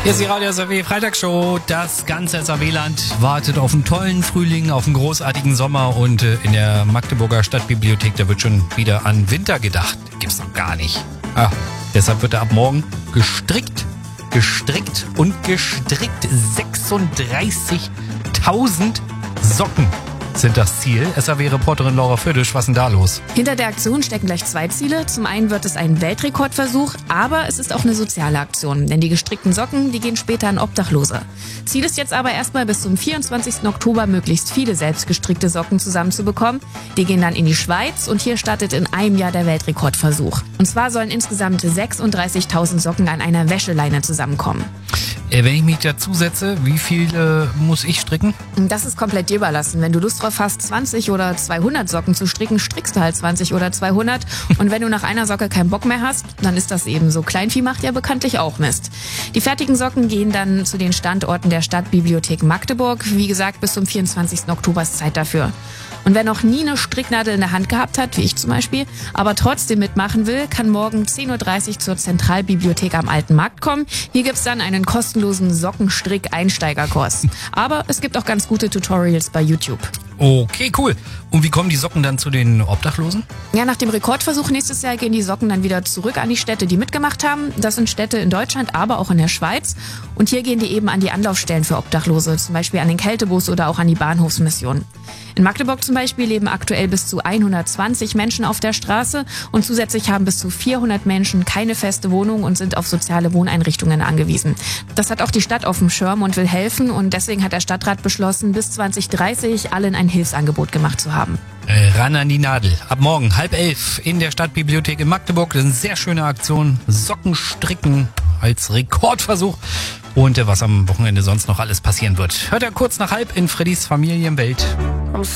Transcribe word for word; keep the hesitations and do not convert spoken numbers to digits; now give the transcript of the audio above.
Hier ist die Radio S R W Freitagsshow. Das ganze S R W-Land wartet auf einen tollen Frühling, auf einen großartigen Sommer und äh, in der Magdeburger Stadtbibliothek, da wird schon wieder an Winter gedacht. Gibt's noch gar nicht. Ah, deshalb wird da ab morgen gestrickt, gestrickt und gestrickt. sechsunddreißigtausend Socken sind das Ziel. S R W-Reporterin Laura Födisch, was ist denn da los? Hinter der Aktion stecken gleich zwei Ziele. Zum einen wird es ein Weltrekordversuch, aber es ist auch eine soziale Aktion. Denn die gestrickten Socken, die gehen später an Obdachlose. Ziel ist jetzt aber erstmal bis zum vierundzwanzigsten Oktober möglichst viele selbstgestrickte Socken zusammenzubekommen. Die gehen dann in die Schweiz und hier startet in einem Jahr der Weltrekordversuch. Und zwar sollen insgesamt sechsunddreißigtausend Socken an einer Wäscheleine zusammenkommen. Äh, wenn ich mich dazu setze, wie viele äh, muss ich stricken? Das ist komplett dir überlassen. Wenn du Lust drauf hast, zwanzig oder zweihundert Socken zu stricken, strickst du halt zwanzig oder zweihundert. Und wenn du nach einer Socke keinen Bock mehr hast, dann ist das eben so. Kleinvieh macht ja bekanntlich auch Mist. Die fertigen Socken gehen dann zu den Standorten der Stadtbibliothek Magdeburg. Wie gesagt, bis zum vierundzwanzigsten Oktober ist Zeit dafür. Und wer noch nie eine Stricknadel in der Hand gehabt hat, wie ich zum Beispiel, aber trotzdem mitmachen will, kann morgen zehn Uhr dreißig zur Zentralbibliothek am Alten Markt kommen. Hier gibt's dann einen kostenlosen Sockenstrick-Einsteigerkurs. Aber es gibt auch ganz gute Tutorials bei YouTube. Okay, cool. Und wie kommen die Socken dann zu den Obdachlosen? Ja, nach dem Rekordversuch nächstes Jahr gehen die Socken dann wieder zurück an die Städte, die mitgemacht haben. Das sind Städte in Deutschland, aber auch in der Schweiz. Und hier gehen die eben an die Anlaufstellen für Obdachlose, zum Beispiel an den Kältebus oder auch an die Bahnhofsmission. In Magdeburg zum Beispiel leben aktuell bis zu hundertzwanzig Menschen auf der Straße und zusätzlich haben bis zu vierhundert Menschen keine feste Wohnung und sind auf soziale Wohneinrichtungen angewiesen. Das hat auch die Stadt auf dem Schirm und will helfen und deswegen hat der Stadtrat beschlossen, bis zwanzig dreißig allen ein Hilfsangebot gemacht zu haben. Äh, ran an die Nadel. Ab morgen halb elf in der Stadtbibliothek in Magdeburg. Das ist eine sehr schöne Aktion. Socken stricken als Rekordversuch. Und äh, was am Wochenende sonst noch alles passieren wird, hört er kurz nach halb in Freddys Familienwelt.